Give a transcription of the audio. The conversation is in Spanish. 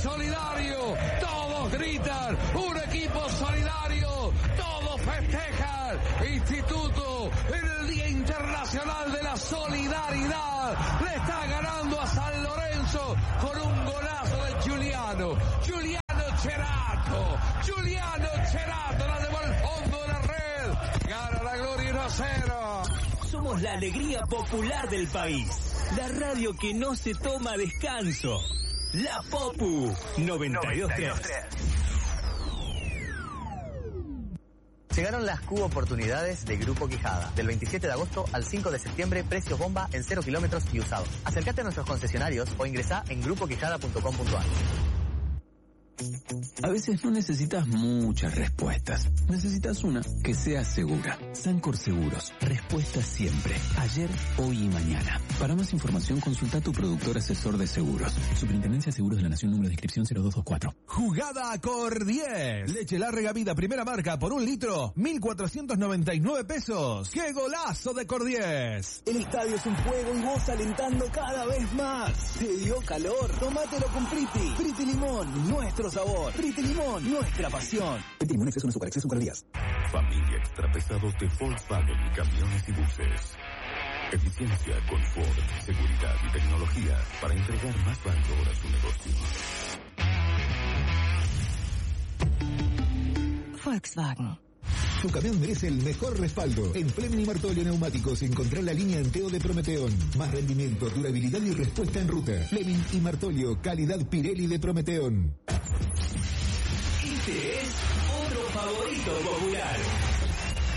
solidario, todos gritan, un equipo solidario, todos festejan. Instituto, en el Día Internacional de la Solidaridad, le está ganando a San Lorenzo con un golazo de Giuliano Cerato, la llevó al fondo de la red, gana la Gloria 1-0. Somos la alegría popular del país, la radio que no se toma descanso, La Popu 92.3. Llegaron las Q-oportunidades de Grupo Quijada. Del 27 de agosto al 5 de septiembre, precios bomba en 0 kilómetros y usados. Acércate a nuestros concesionarios o ingresá en grupoquijada.com.ar. A veces no necesitas muchas respuestas. Necesitas una que sea segura. Sancor Seguros. Respuesta siempre. Ayer, hoy y mañana. Para más información, consulta a tu productor asesor de seguros. Superintendencia de Seguros de la Nación, número de inscripción 0224. Jugada Cor10. Leche Larga Vida, primera marca, por 1 litro, 1.499 pesos. ¡Qué golazo de Cor10! El estadio es un juego y vos alentando cada vez más. ¿Te dio calor? Tómatelo con Priti. Priti Limón, nuestro sabor. Priti Limón, nuestra pasión. Priti Limón, exceso en azúcar, exceso en calorías. Familia extrapesados de Volkswagen, camiones y buses. Eficiencia, confort, seguridad y tecnología para entregar más valor a su negocio. Volkswagen. Tu camión merece el mejor respaldo. En Fleming y Martolio Neumáticos encontrá la línea Enteo de Prometeón. Más rendimiento, durabilidad y respuesta en ruta. Fleming y Martolio, calidad Pirelli de Prometeón. Este es otro favorito popular.